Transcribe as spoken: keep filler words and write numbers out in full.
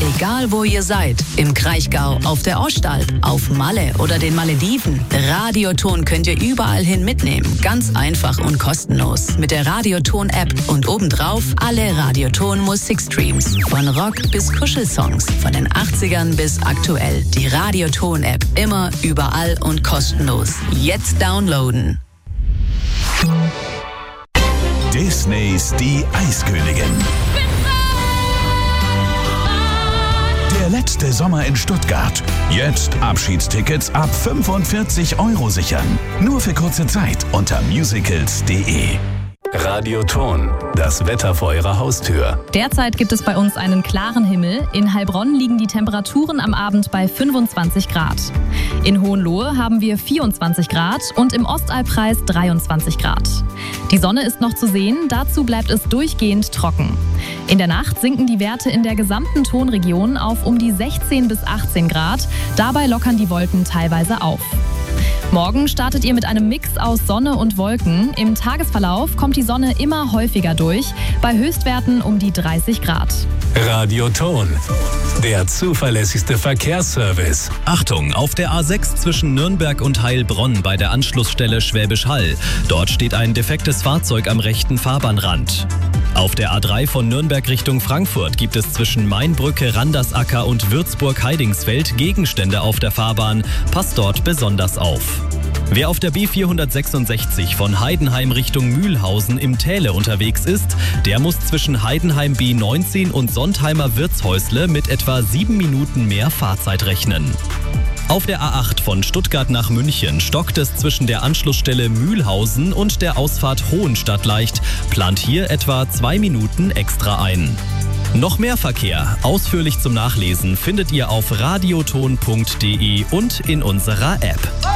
Egal wo ihr seid, im Kraichgau, auf der Ostalb, auf Malle oder den Malediven, Radioton könnt ihr überall hin mitnehmen. Ganz einfach und kostenlos. Mit der Radioton-App und obendrauf alle Radioton-Musikstreams. Von Rock bis Kuschelsongs, von den achtzigern bis aktuell. Die Radioton-App, immer, überall und kostenlos. Jetzt downloaden. Disneys Die Eiskönigin. Der letzte Sommer in Stuttgart. Jetzt Abschiedstickets ab fünfundvierzig Euro sichern. Nur für kurze Zeit unter musicals punkt de. Radioton, das Wetter vor Ihrer Haustür. Derzeit gibt es bei uns einen klaren Himmel. In Heilbronn liegen die Temperaturen am Abend bei fünfundzwanzig Grad. In Hohenlohe haben wir vierundzwanzig Grad und im Ostalbkreis dreiundzwanzig Grad. Die Sonne ist noch zu sehen, dazu bleibt es durchgehend trocken. In der Nacht sinken die Werte in der gesamten Tonregion auf um die sechzehn bis achtzehn Grad. Dabei lockern die Wolken teilweise auf. Morgen startet ihr mit einem Mix aus Sonne und Wolken. Im Tagesverlauf kommt die Sonne immer häufiger durch, bei Höchstwerten um die dreißig Grad. Radioton, der zuverlässigste Verkehrsservice. Achtung, auf der A sechs zwischen Nürnberg und Heilbronn bei der Anschlussstelle Schwäbisch Hall. Dort steht ein defektes Fahrzeug am rechten Fahrbahnrand. Auf der A drei von Nürnberg Richtung Frankfurt gibt es zwischen Mainbrücke, Randersacker und Würzburg-Heidingsfeld Gegenstände auf der Fahrbahn. Passt dort besonders auf. Wer auf der B vierhundertsechsundsechzig von Heidenheim Richtung Mühlhausen im Täle unterwegs ist, der muss zwischen Heidenheim B neunzehn und Sontheimer Wirtshäusle mit etwa sieben Minuten mehr Fahrzeit rechnen. Auf der A acht von Stuttgart nach München stockt es zwischen der Anschlussstelle Mühlhausen und der Ausfahrt Hohenstadt leicht. Plant hier etwa zwei Minuten extra ein. Noch mehr Verkehr, ausführlich zum Nachlesen, findet ihr auf radioton punkt de und in unserer App.